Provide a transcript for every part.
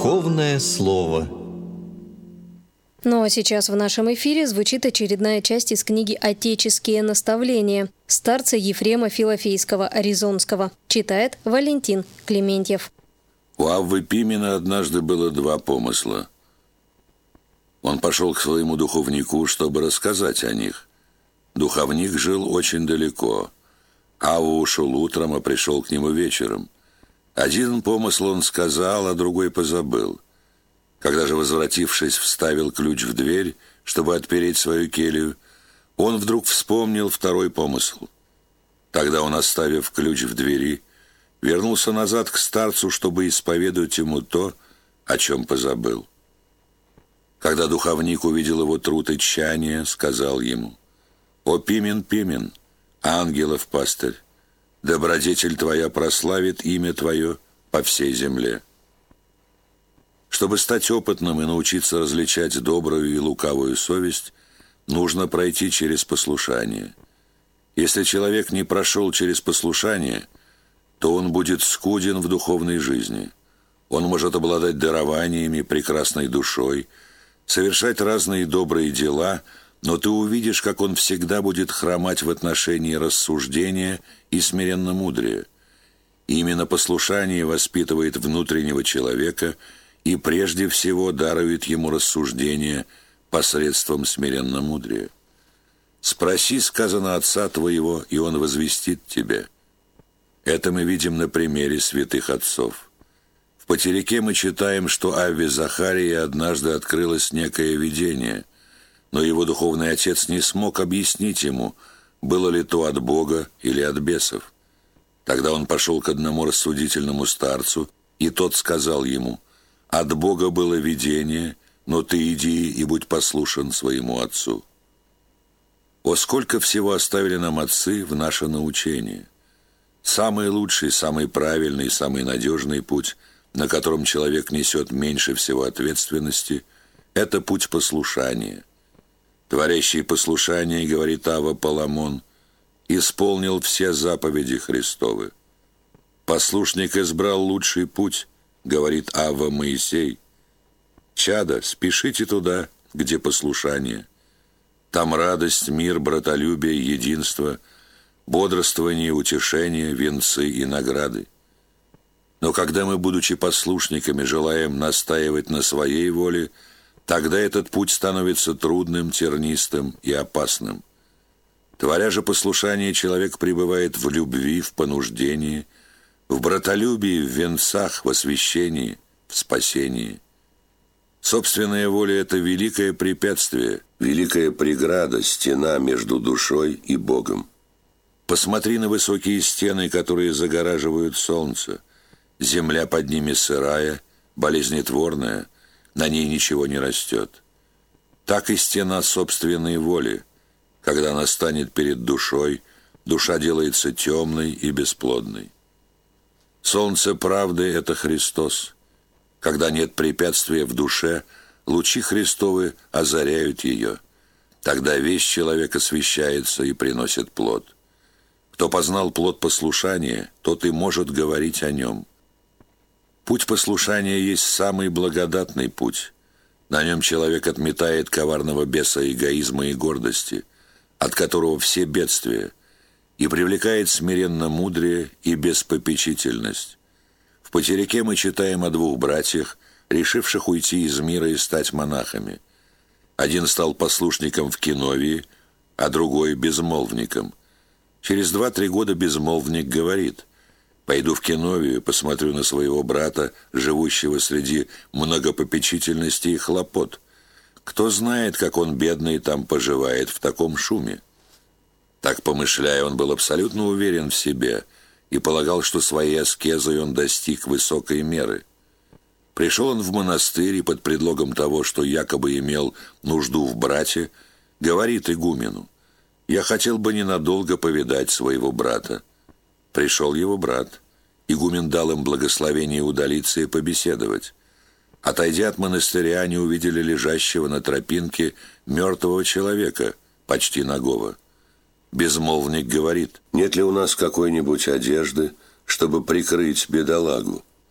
Духовное слово. Ну а сейчас в нашем эфире звучит очередная часть из книги «Отеческие наставления» старца Ефрема Филофейского Аризонского. Читает Валентин Клементьев. У Аввы Пимена однажды было два помысла. Он пошел к своему духовнику, чтобы рассказать о них. Духовник жил очень далеко. Авва ушел утром, а пришел к нему вечером. Один помысл он сказал, а другой позабыл. Когда же, возвратившись, вставил ключ в дверь, чтобы отпереть свою келью, он вдруг вспомнил второй помысл. Тогда он, оставив ключ в двери, вернулся назад к старцу, чтобы исповедовать ему то, о чем позабыл. Когда духовник увидел его труд и тщание, сказал ему: «О, Пимен, Пимен, ангелов пастырь, добродетель твоя прославит имя твое по всей земле». Чтобы стать опытным и научиться различать добрую и лукавую совесть, нужно пройти через послушание. Если человек не прошел через послушание, то он будет скуден в духовной жизни. Он может обладать дарованиями, прекрасной душой, совершать разные добрые дела, но ты увидишь, как он всегда будет хромать в отношении рассуждения и смиренномудрия. Именно послушание воспитывает внутреннего человека и прежде всего дарует ему рассуждение посредством смиренномудрия. «Спроси, сказано, отца твоего, и он возвестит тебе». Это мы видим на примере святых отцов. В Патерике мы читаем, что Авве Захарии однажды открылось некое видение, но его духовный отец не смог объяснить ему, было ли то от Бога или от бесов. Тогда он пошел к одному рассудительному старцу, и тот сказал ему: «От Бога было видение, но ты иди и будь послушен своему отцу». О, сколько всего оставили нам отцы в наше научение! Самый лучший, самый правильный, самый надежный путь, на котором человек несет меньше всего ответственности, это путь послушания. Творящий послушание, говорит Авва Паламон, исполнил все заповеди Христовы. Послушник избрал лучший путь, говорит Авва Моисей. Чадо, спешите туда, где послушание. Там радость, мир, братолюбие, единство, бодрствование, утешение, венцы и награды. Но когда мы, будучи послушниками, желаем настаивать на своей воле, тогда этот путь становится трудным, тернистым и опасным. Творя же послушание, человек пребывает в любви, в понуждении, в братолюбии, в венцах, в освящении, в спасении. Собственная воля – это великое препятствие, великая преграда, стена между душой и Богом. Посмотри на высокие стены, которые загораживают солнце. Земля под ними сырая, болезнетворная, на ней ничего не растет. Так и стена собственной воли. Когда она станет перед душой, душа делается темной и бесплодной. Солнце правды – это Христос. Когда нет препятствия в душе, лучи Христовы озаряют ее. Тогда весь человек освещается и приносит плод. Кто познал плод послушания, тот и может говорить о нем. Путь послушания есть самый благодатный путь. На нем человек отметает коварного беса эгоизма и гордости, от которого все бедствия, и привлекает смиренно мудрее и беспопечительность. В Патерике мы читаем о двух братьях, решивших уйти из мира и стать монахами. Один стал послушником в Киновии, а другой – безмолвником. Через 2-3 года безмолвник говорит: «Пойду в Киновию, посмотрю на своего брата, живущего среди многопопечительности и хлопот. Кто знает, как он, бедный, там поживает в таком шуме». Так помышляя, он был абсолютно уверен в себе и полагал, что своей аскезой он достиг высокой меры. Пришел он в монастырь и под предлогом того, что якобы имел нужду в брате, говорит игумену: «Я хотел бы ненадолго повидать своего брата». Пришел его брат. Игумен дал им благословение удалиться и побеседовать. Отойдя от монастыря, они увидели лежащего на тропинке мертвого человека, почти нагого. Безмолвник говорит: «Нет ли у нас какой-нибудь одежды, чтобы прикрыть бедолагу?»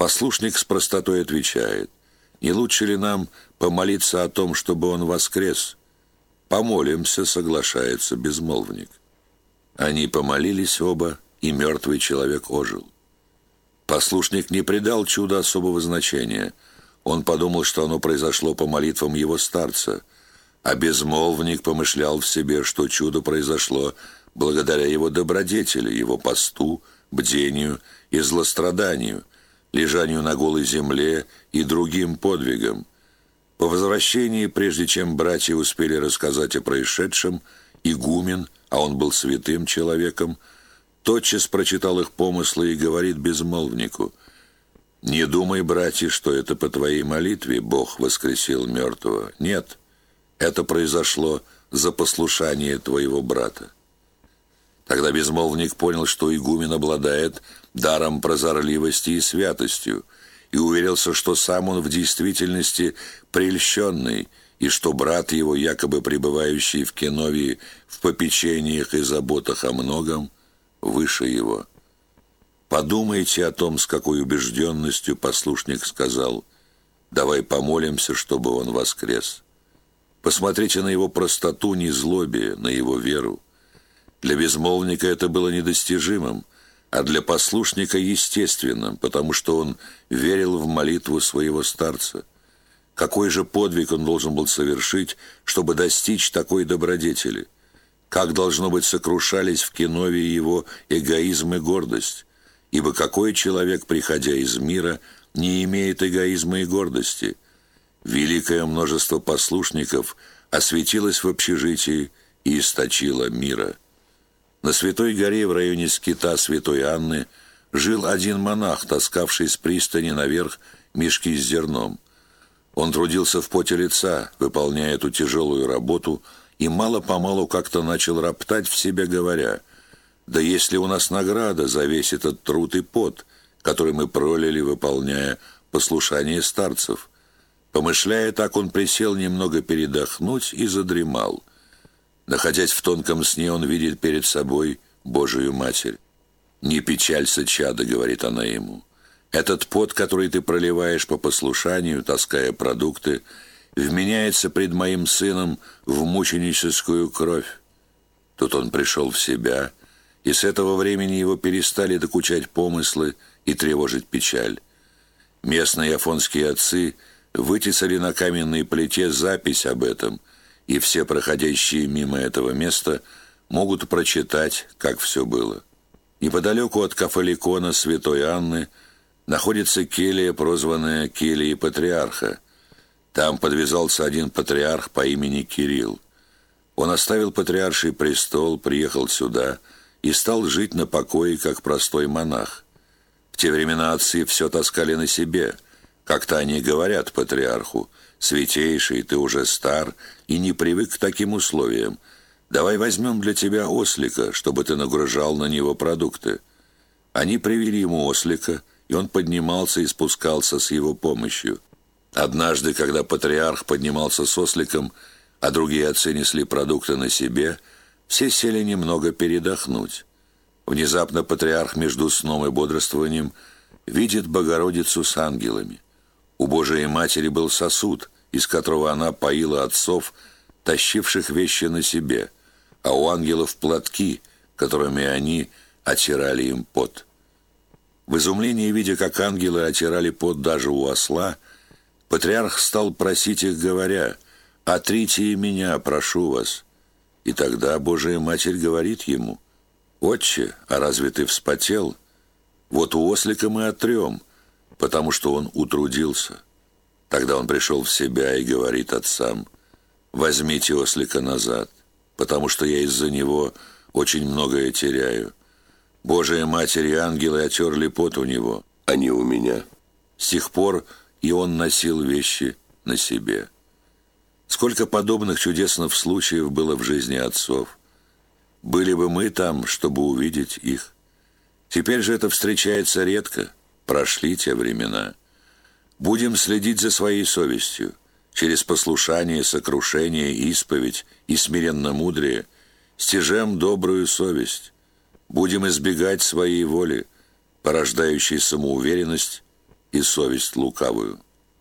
Послушник с простотой отвечает: «Не лучше ли нам помолиться о том, чтобы он воскрес?» «Помолимся», — соглашается безмолвник. Они помолились оба, и мертвый человек ожил. Послушник не придал чуду особого значения. Он подумал, что оно произошло по молитвам его старца, а безмолвник помышлял в себе, что чудо произошло благодаря его добродетели, его посту, бдению и злостраданию, лежанию на голой земле и другим подвигам. По возвращении, прежде чем братья успели рассказать о происшедшем, игумен, а он был святым человеком, тотчас прочитал их помыслы и говорит безмолвнику: «Не думай, братья, что это по твоей молитве Бог воскресил мертвого. Нет, это произошло за послушание твоего брата». Тогда безмолвник понял, что игумен обладает даром прозорливости и святостью, и уверился, что сам он в действительности прельщенный, и что брат его, якобы пребывающий в Кеновии в попечениях и заботах о многом, выше его. «Подумайте о том, с какой убежденностью послушник сказал: давай помолимся, чтобы он воскрес. Посмотрите на его простоту, незлобие, на его веру. Для безмолвника это было недостижимым, а для послушника естественным, потому что он верил в молитву своего старца. Какой же подвиг он должен был совершить, чтобы достичь такой добродетели? Как, должно быть, сокрушались в Кеновии его эгоизм и гордость? Ибо какой человек, приходя из мира, не имеет эгоизма и гордости? Великое множество послушников осветилось в общежитии и источило мира. На Святой горе в районе скита Святой Анны жил один монах, таскавший с пристани наверх мешки с зерном. Он трудился в поте лица, выполняя эту тяжелую работу, и мало-помалу как-то начал роптать в себе, говоря: «Да есть ли у нас награда за весь этот труд и пот, который мы пролили, выполняя послушание старцев?» Помышляя так, он присел немного передохнуть и задремал. Находясь в тонком сне, он видит перед собой Божию Матерь. «Не печалься, чадо», — говорит она ему. «Этот пот, который ты проливаешь по послушанию, таская продукты, вменяется пред моим сыном в мученическую кровь». Тут он пришел в себя, и с этого времени его перестали докучать помыслы и тревожить печаль. Местные афонские отцы вытесали на каменной плите запись об этом, и все проходящие мимо этого места могут прочитать, как все было. Неподалеку от Кафаликона Святой Анны находится келья, прозванная кельей патриарха. Там подвязался один патриарх по имени Кирилл. Он оставил патриарший престол, приехал сюда и стал жить на покое, как простой монах. В те времена отцы все таскали на себе. Как-то они говорят патриарху: «Святейший, ты уже стар и не привык к таким условиям. Давай возьмем для тебя ослика, чтобы ты нагружал на него продукты». Они привели ему ослика, и он поднимался и спускался с его помощью. Однажды, когда патриарх поднимался с осликом, а другие отцы несли продукты на себе, все сели немного передохнуть. Внезапно патриарх между сном и бодрствованием видит Богородицу с ангелами. У Божией Матери был сосуд, из которого она поила отцов, тащивших вещи на себе, а у ангелов платки, которыми они отирали им пот. В изумлении, видя, как ангелы отирали пот даже у осла, патриарх стал просить их, говоря: «Отрите и меня, прошу вас». И тогда Божия Матерь говорит ему: «Отче, а разве ты вспотел? Вот у ослика мы отрем, потому что он утрудился». Тогда он пришел в себя и говорит отцам: «Возьмите ослика назад, потому что я из-за него очень многое теряю. Божия Матерь и ангелы отерли пот у него, а не у меня». С тех пор и он носил вещи на себе. Сколько подобных чудесных случаев было в жизни отцов. Были бы мы там, чтобы увидеть их. Теперь же это встречается редко. Прошли те времена. Будем следить за своей совестью. Через послушание, сокрушение, исповедь и смиренномудрие стяжем добрую совесть. Будем избегать своей воли, порождающей самоуверенность и совесть лукавую.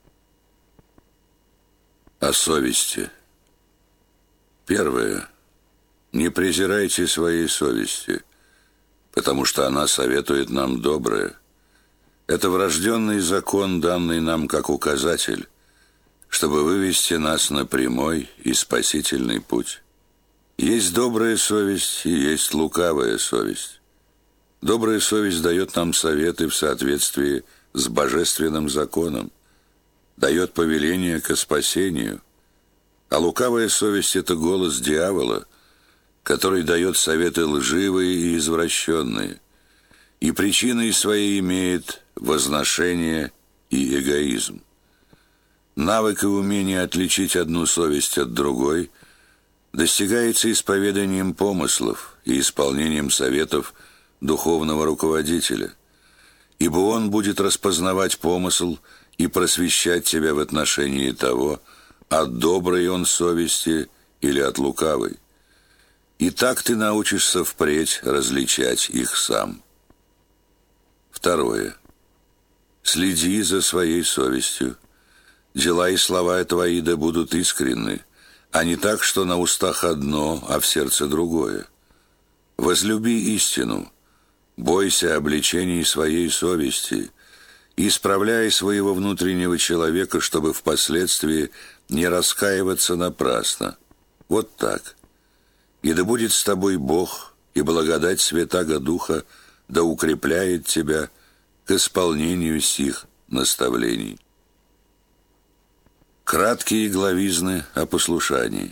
О совести. Первое. Не презирайте своей совести, потому что она советует нам доброе. Это врожденный закон, данный нам как указатель, чтобы вывести нас на прямой и спасительный путь. Есть добрая совесть и есть лукавая совесть. Добрая совесть дает нам советы в соответствии с божественным законом, дает повеление ко спасению, а лукавая совесть – это голос дьявола, который дает советы лживые и извращенные, и причиной своей имеет возношение и эгоизм. Навык и умение отличить одну совесть от другой достигается исповеданием помыслов и исполнением советов духовного руководителя, ибо он будет распознавать помысл и просвещать тебя в отношении того, от доброй он совести или от лукавой. И так ты научишься впредь различать их сам. Второе. Следи за своей совестью. Дела и слова твои да будут искренны, а не так, что на устах одно, а в сердце другое. Возлюби истину, бойся обличений своей совести, исправляй своего внутреннего человека, чтобы впоследствии не раскаиваться напрасно. Вот так. И да будет с тобой Бог, и благодать Святаго Духа да укрепляет тебя к исполнению сих наставлений. Краткие главизны о послушании.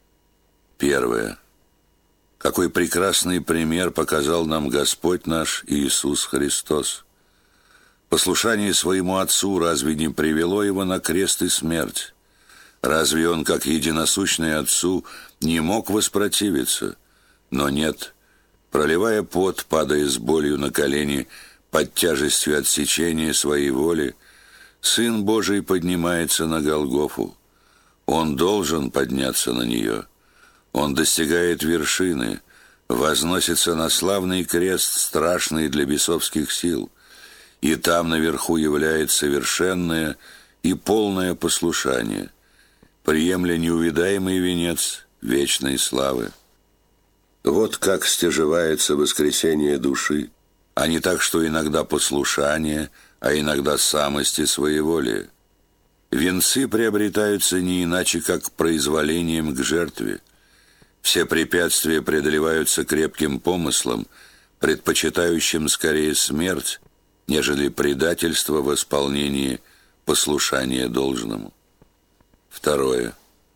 Первое. Какой прекрасный пример показал нам Господь наш Иисус Христос. Послушание своему Отцу разве не привело его на крест и смерть? Разве он, как единосущный Отцу, не мог воспротивиться? Но нет, проливая пот, падая с болью на колени под тяжестью отсечения своей воли, Сын Божий поднимается на Голгофу. Он должен подняться на нее. Он достигает вершины, возносится на славный крест, страшный для бесовских сил, и там наверху является совершенное и полное послушание, приемля неувидаемый венец вечной славы. Вот как стяжевается воскресение души, а не так, что иногда послушание, а иногда самость и своеволие. Венцы приобретаются не иначе, как произволением к жертве. Все препятствия преодолеваются крепким помыслом, предпочитающим скорее смерть, нежели предательство в исполнении послушания должному. Второе.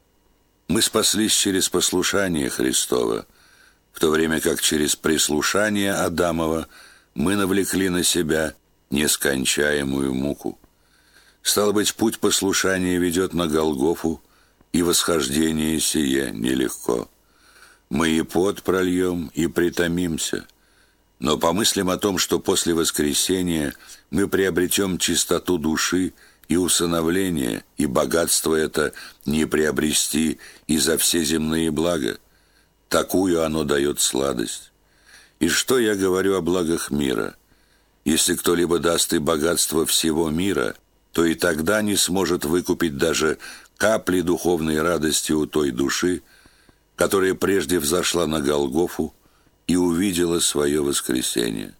Мы спаслись через послушание Христово, в то время как через прислушание Адамова мы навлекли на себя нескончаемую муку. Стало быть, путь послушания ведет на Голгофу, и восхождение сие нелегко. Мы и пот прольем, и притомимся, но помыслим о том, что после воскресения мы приобретем чистоту души и усыновление, и богатство это не приобрести и за все земные блага. Такую оно дает сладость. И что я говорю о благах мира? Если кто-либо даст и богатство всего мира, то и тогда не сможет выкупить даже капли духовной радости у той души, которая прежде взошла на Голгофу и увидела свое воскресение.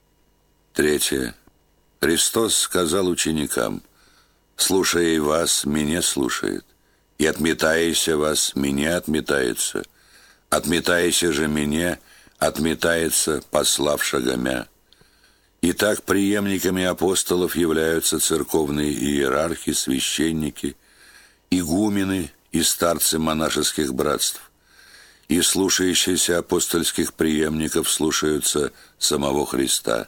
Третье. Христос сказал ученикам: «Слушая вас, меня слушает, и отметаяся вас, меня отметается, отметаяся же меня, отметается пославшего мя». Итак, преемниками апостолов являются церковные иерархи, священники, игумены и старцы монашеских братств. И слушающиеся апостольских преемников слушаются самого Христа,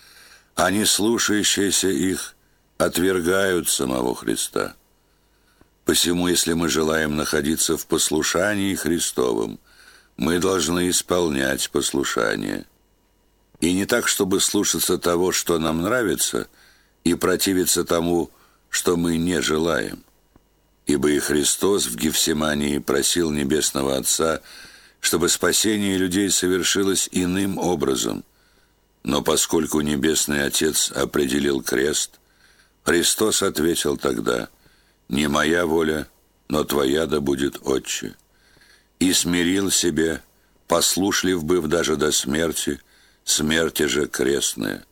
а не слушающиеся их отвергают самого Христа. Посему, если мы желаем находиться в послушании Христовом, мы должны исполнять послушание. И не так, чтобы слушаться того, что нам нравится, и противиться тому, что мы не желаем. Ибо и Христос в Гефсимании просил Небесного Отца, чтобы спасение людей совершилось иным образом. Но поскольку Небесный Отец определил крест, Христос ответил тогда: «Не моя воля, но твоя да будет, Отче». И смирил себе, послушлив быв даже до смерти, смерти же крестная.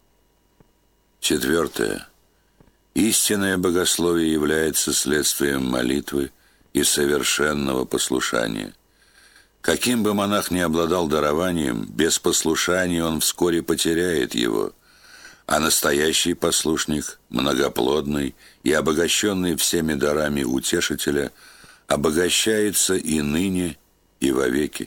4. Истинное богословие является следствием молитвы и совершенного послушания. Каким бы монах ни обладал дарованием, без послушания он вскоре потеряет его, а настоящий послушник, многоплодный и обогащенный всеми дарами утешителя, обогащается и ныне, и вовеки.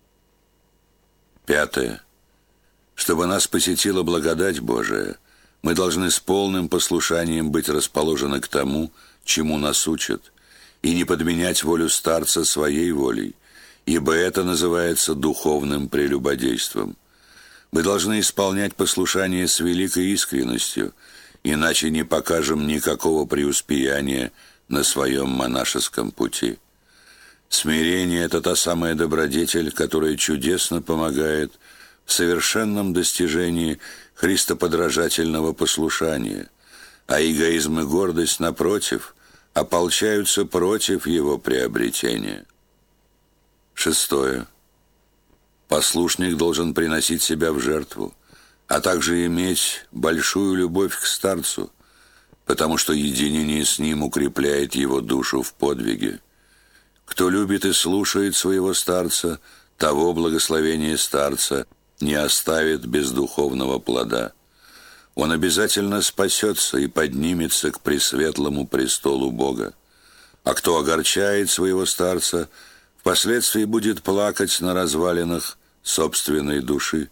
5. Чтобы нас посетила благодать Божия, мы должны с полным послушанием быть расположены к тому, чему нас учат, и не подменять волю старца своей волей, ибо это называется духовным прелюбодейством. Мы должны исполнять послушание с великой искренностью, иначе не покажем никакого преуспеяния на своем монашеском пути. Смирение – это та самая добродетель, которая чудесно помогает в совершенном достижении христоподражательного послушания, а эгоизм и гордость, напротив, ополчаются против его приобретения. 6. Послушник должен приносить себя в жертву, а также иметь большую любовь к старцу, потому что единение с ним укрепляет его душу в подвиге. Кто любит и слушает своего старца, того благословение старца не оставит без духовного плода. Он обязательно спасется и поднимется к пресветлому престолу Бога. А кто огорчает своего старца, впоследствии будет плакать на развалинах собственной души.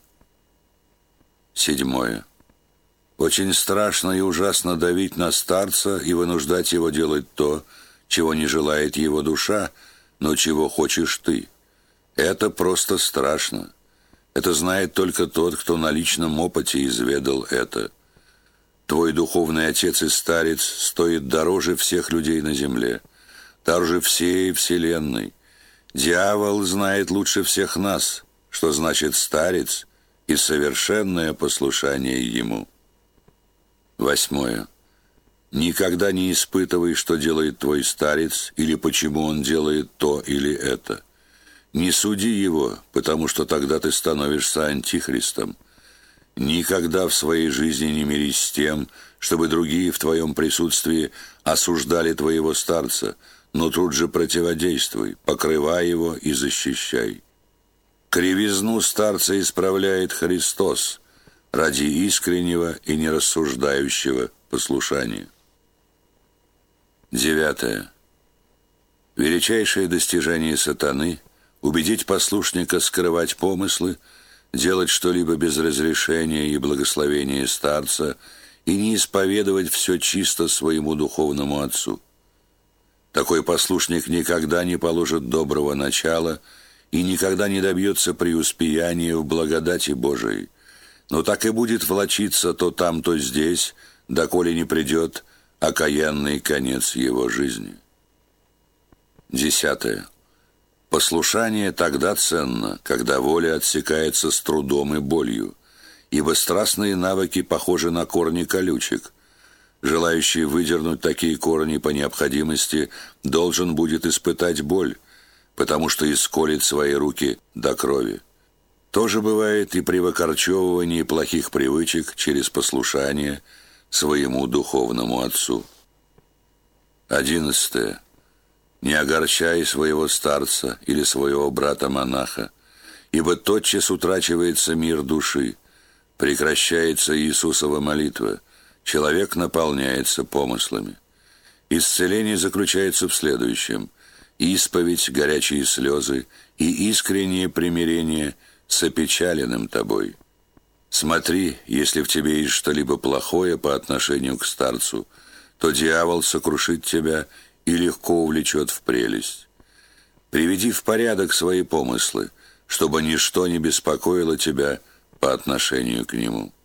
7. Очень страшно и ужасно давить на старца и вынуждать его делать то, чего не желает его душа, но чего хочешь ты. Это просто страшно. Это знает только тот, кто на личном опыте изведал это. Твой духовный отец и старец стоит дороже всех людей на земле, дороже всей вселенной. Дьявол знает лучше всех нас, что значит старец и совершенное послушание ему. 8. Никогда не испытывай, что делает твой старец, или почему он делает то или это. Не суди его, потому что тогда ты становишься антихристом. Никогда в своей жизни не мирись с тем, чтобы другие в твоем присутствии осуждали твоего старца, но тут же противодействуй, покрывай его и защищай. Кривизну старца исправляет Христос ради искреннего и нерассуждающего послушания. 9. Величайшее достижение сатаны – убедить послушника скрывать помыслы, делать что-либо без разрешения и благословения старца и не исповедовать все чисто своему духовному отцу. Такой послушник никогда не положит доброго начала и никогда не добьется преуспеяния в благодати Божией, но так и будет влачиться то там, то здесь, доколе не придет окаянный конец его жизни. 10. Послушание тогда ценно, когда воля отсекается с трудом и болью, ибо страстные навыки похожи на корни колючек. Желающий выдернуть такие корни по необходимости должен будет испытать боль, потому что исколет свои руки до крови. То же бывает и при выкорчевывании плохих привычек через послушание своему духовному отцу. 11. Не огорчай своего старца или своего брата-монаха, ибо тотчас утрачивается мир души, прекращается Иисусова молитва, человек наполняется помыслами. Исцеление заключается в следующем: исповедь, горячие слезы и искреннее примирение с опечаленным тобой. Смотри, если в тебе есть что-либо плохое по отношению к старцу, то дьявол сокрушит тебя и легко увлечет в прелесть. Приведи в порядок свои помыслы, чтобы ничто не беспокоило тебя по отношению к нему.